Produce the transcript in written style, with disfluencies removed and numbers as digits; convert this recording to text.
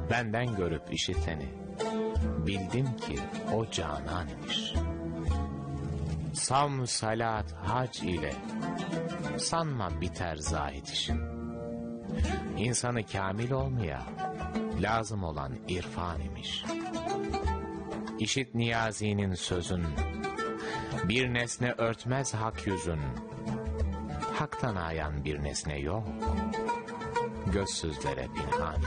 benden görüp işiteni, bildim ki o canan imiş. Savm, salat, hac ile sanma biter zahid işin. İnsanı kamil olmaya lazım olan irfan imiş. İşit Niyazi'nin sözün, bir nesne örtmez hak yüzün. Haktan ayan bir nesne yok, gözsüzlere pinhan.